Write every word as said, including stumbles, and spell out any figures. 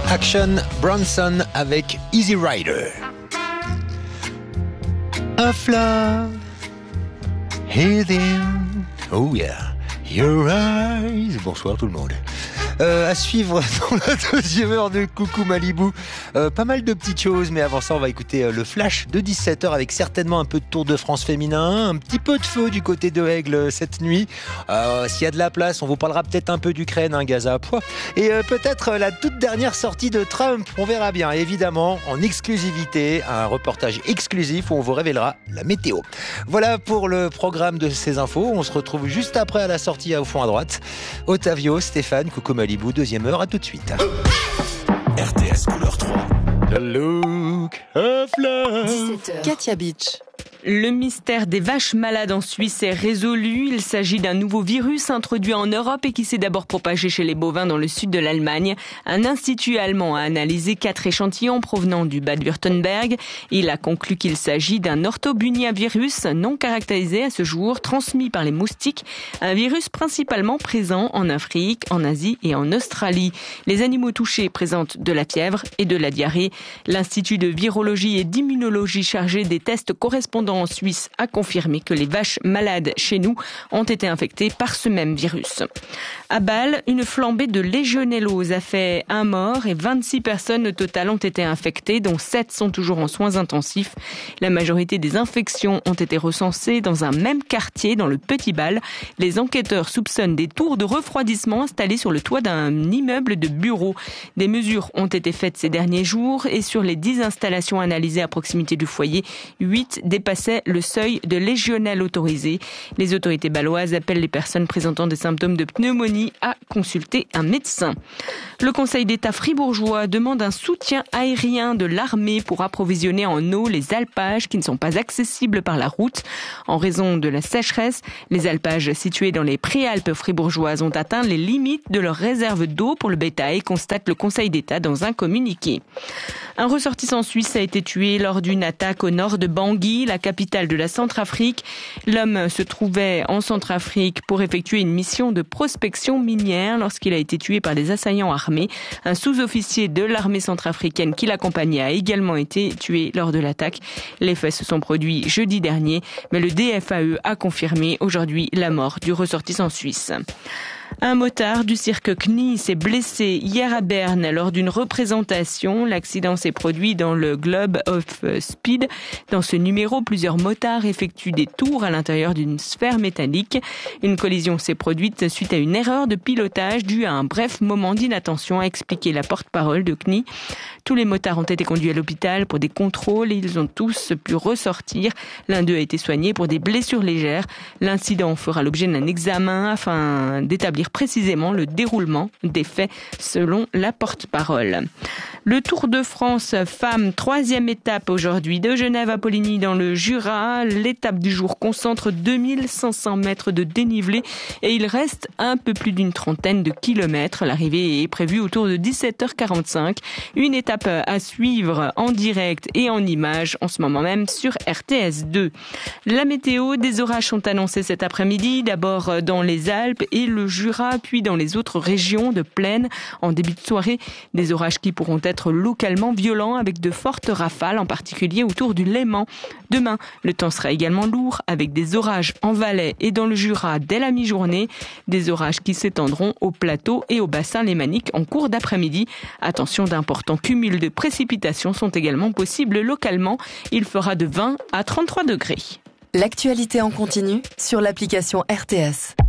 Action Bronson avec Easy Rider. Of love, hidden, oh yeah, your eyes. Bonsoir tout le monde. Euh, à suivre dans la deuxième heure de Coucou Malibu, euh, pas mal de petites choses, mais avant ça on va écouter euh, le flash de dix-sept heures avec certainement un peu de Tour de France féminin, un petit peu de feu du côté de Aigle cette nuit. Euh, s'il y a de la place, on vous parlera peut-être un peu d'Ukraine, hein, Gaza, poids. Et euh, peut-être euh, la toute dernière sortie de Trump, on verra bien. Et évidemment, en exclusivité, un reportage exclusif où on vous révélera la météo. Voilà pour le programme de ces infos. On se retrouve juste après à la sortie au fond à droite. Otavio, Stéphane, Coucou Malibu, deuxième heure, à tout de suite. R T S couleur trois. The look of love. dix-sept heures. Katia Beach. Le mystère des vaches malades en Suisse est résolu. Il s'agit d'un nouveau virus introduit en Europe et qui s'est d'abord propagé chez les bovins dans le sud de l'Allemagne. Un institut allemand a analysé quatre échantillons provenant du Bade-Württemberg. Il a conclu qu'il s'agit d'un orthobuniavirus non caractérisé à ce jour, transmis par les moustiques. Un virus principalement présent en Afrique, en Asie et en Australie. Les animaux touchés présentent de la fièvre et de la diarrhée. L'Institut de virologie et d'immunologie chargé des tests correspondants en Suisse a confirmé que les vaches malades chez nous ont été infectées par ce même virus. À Bâle, une flambée de légionellose a fait un mort et vingt-six personnes au total ont été infectées, dont sept sont toujours en soins intensifs. La majorité des infections ont été recensées dans un même quartier, dans le Petit Bâle. Les enquêteurs soupçonnent des tours de refroidissement installés sur le toit d'un immeuble de bureaux. Des mesures ont été faites ces derniers jours et sur les dix installations analysées à proximité du foyer, huit dépassaient le seuil de légionelle autorisé. Les autorités bâloises appellent les personnes présentant des symptômes de pneumonie à consulter un médecin. Le Conseil d'État fribourgeois demande un soutien aérien de l'armée pour approvisionner en eau les alpages qui ne sont pas accessibles par la route. En raison de la sécheresse, les alpages situés dans les préalpes fribourgeoises ont atteint les limites de leur réserve d'eau pour le bétail, constate le Conseil d'État dans un communiqué. Un ressortissant suisse a été tué lors d'une attaque au nord de Bangui, la capitale de la Centrafrique. L'homme se trouvait en Centrafrique pour effectuer une mission de prospection minière lorsqu'il a été tué par des assaillants armés. Un sous-officier de l'armée centrafricaine qui l'accompagnait a également été tué lors de l'attaque. Les faits se sont produits jeudi dernier, mais le D F A E a confirmé aujourd'hui la mort du ressortissant suisse. Un motard du cirque C N I s'est blessé hier à Berne lors d'une représentation. L'accident s'est produit dans le Globe of Speed. Dans ce numéro, plusieurs motards effectuent des tours à l'intérieur d'une sphère métallique. Une collision s'est produite suite à une erreur de pilotage due à un bref moment d'inattention, a expliqué la porte-parole de C N I. Tous les motards ont été conduits à l'hôpital pour des contrôles et ils ont tous pu ressortir. L'un d'eux a été soigné pour des blessures légères. L'incident fera l'objet d'un examen afin d'établir précisément le déroulement des faits selon la porte-parole. Le Tour de France femmes, troisième étape aujourd'hui de Genève à Poligny dans le Jura. L'étape du jour concentre deux mille cinq cents mètres de dénivelé et il reste un peu plus d'une trentaine de kilomètres. L'arrivée est prévue autour de dix-sept heures quarante-cinq. Une étape à suivre en direct et en images en ce moment même sur R T S deux. La météo, des orages sont annoncés cet après-midi, d'abord dans les Alpes et le Jura, puis dans les autres régions de plaine. En début de soirée, des orages qui pourront être localement violents avec de fortes rafales, en particulier autour du Léman. Demain, le temps sera également lourd avec des orages en Valais et dans le Jura dès la mi-journée. Des orages qui s'étendront au plateau et au bassin lémanique en cours d'après-midi. Attention, d'importants cumuls de précipitations sont également possibles localement. Il fera de vingt à trente-trois degrés. L'actualité en continu sur l'application R T S.